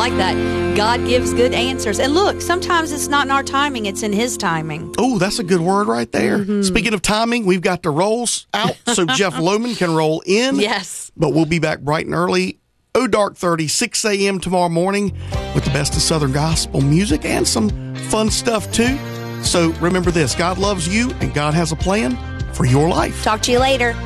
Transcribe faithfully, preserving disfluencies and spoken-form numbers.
like that. God gives good answers. And look, sometimes it's not in our timing, it's in His timing. Oh, that's a good word right there. Mm-hmm. Speaking of timing, we've got the rolls out so Jeff Lohman can roll in. Yes. But we'll be back bright and early, oh dark thirty, six a.m. tomorrow morning with the best of Southern gospel music and some fun stuff too. So remember this, God loves you and God has a plan for your life. Talk to you later.